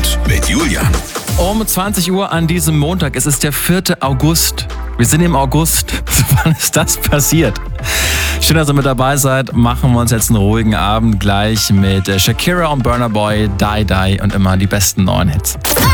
Abend mit Julian. Um 20 Uhr an diesem Montag. Es ist der 4. August. Wir sind im August. Wann ist das passiert? Schön, dass ihr mit dabei seid. Machen wir uns jetzt einen ruhigen Abend gleich mit Shakira und Burna Boy, Die Die und immer die besten neuen Hits.